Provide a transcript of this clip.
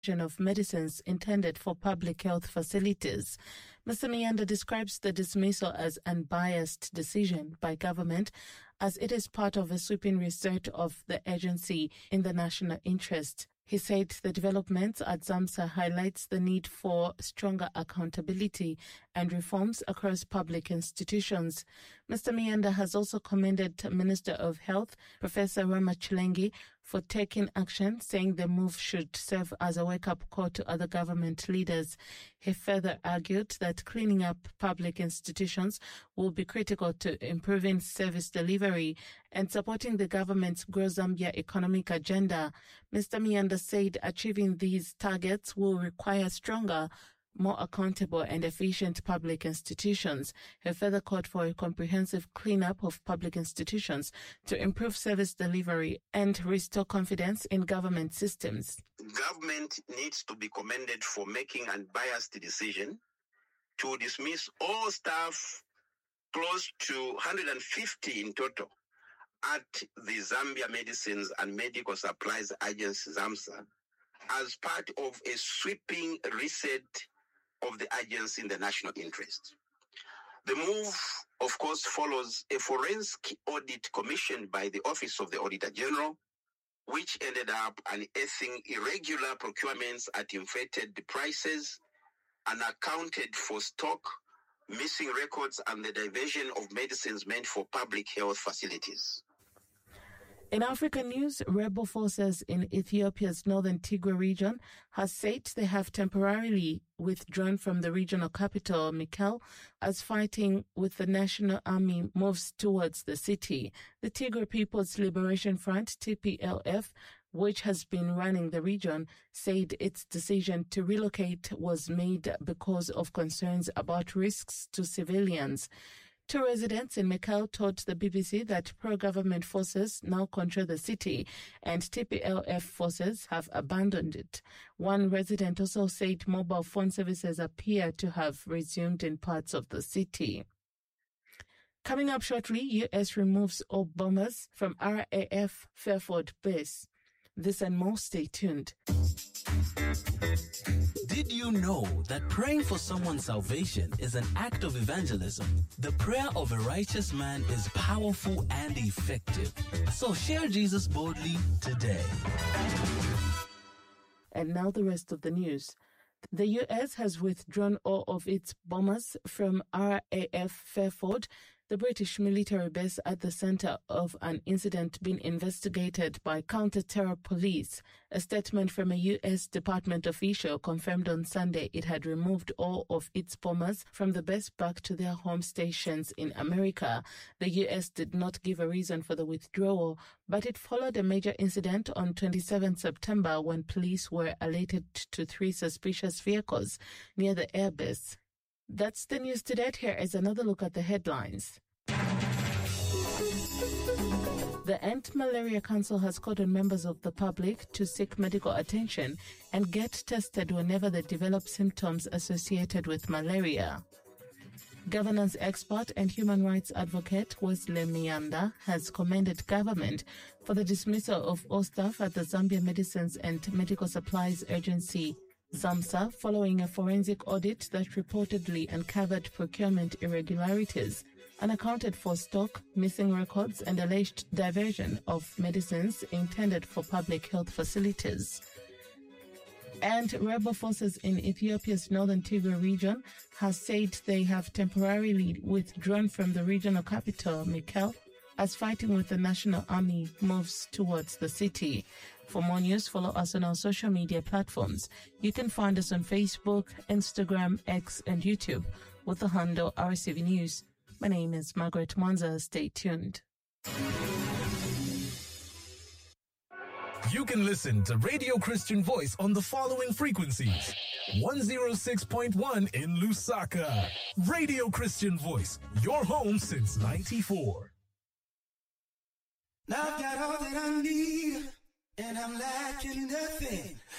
of medicines intended for public health facilities. Mr. Miyanda describes the dismissal as unbiased decision by government as it is part of a sweeping research of the agency in the national interest. He said the developments at ZAMSA highlights the need for stronger accountability and reforms across public institutions. Mr. Miyanda has also commended Minister of Health, Professor Rama Chilengi, for taking action, saying the move should serve as a wake-up call to other government leaders. He further argued that cleaning up public institutions will be critical to improving service delivery and supporting the government's Grow Zambia economic agenda. Mr. Miyanda said achieving these targets will require stronger, more accountable and efficient public institutions. He further called for a comprehensive cleanup of public institutions to improve service delivery and restore confidence in government systems. Government needs to be commended for making an unbiased decision to dismiss all staff, close to 150 in total, at the Zambia Medicines and Medical Supplies Agency, ZAMSA, as part of a sweeping reset of the agency in the national interest. The move, of course, follows a forensic audit commissioned by the Office of the Auditor General, which ended up unearthing irregular procurements at inflated prices, unaccounted for stock, missing records, and the diversion of medicines meant for public health facilities. In African news, rebel forces in Ethiopia's northern Tigray region has said they have temporarily withdrawn from the regional capital, Mekelle, as fighting with the National Army moves towards the city. The Tigray People's Liberation Front, TPLF, which has been running the region, said its decision to relocate was made because of concerns about risks to civilians. Two residents in Mekelle told the BBC that pro-government forces now control the city and TPLF forces have abandoned it. One resident also said mobile phone services appear to have resumed in parts of the city. Coming up shortly, U.S. removes all bombers from RAF Fairford base. This and more, stay tuned. Did you know that praying for someone's salvation is an act of evangelism? The prayer of a righteous man is powerful and effective. So share Jesus boldly today. And now the rest of the news. The U.S. has withdrawn all of its bombers from RAF Fairford, the British military base at the center of an incident being investigated by counter-terror police. A statement from a U.S. Department official confirmed on Sunday it had removed all of its bombers from the base back to their home stations in America. The U.S. did not give a reason for the withdrawal, but it followed a major incident on 27 September when police were alerted to 3 suspicious vehicles near the airbase. That's the news to date. Here is another look at the headlines. The Anti-Malaria Council has called on members of the public to seek medical attention and get tested whenever they develop symptoms associated with malaria. Governance expert and human rights advocate Wesley Miyanda has commended government for the dismissal of all staff at the Zambia Medicines and Medical Supplies Agency, ZAMSA, following a forensic audit that reportedly uncovered procurement irregularities, unaccounted for stock, missing records, and alleged diversion of medicines intended for public health facilities. And rebel forces in Ethiopia's northern Tigray region have said they have temporarily withdrawn from the regional capital, Mekelle, as fighting with the National Army moves towards the city. For more news, follow us on our social media platforms. You can find us on Facebook, Instagram, X, and YouTube with the handle RCV News. My name is Margaret Mwanza. Stay tuned. You can listen to Radio Christian Voice on the following frequencies. 106.1 in Lusaka. Radio Christian Voice, your home since 94. Now I've got all that I need, and I'm lacking nothing.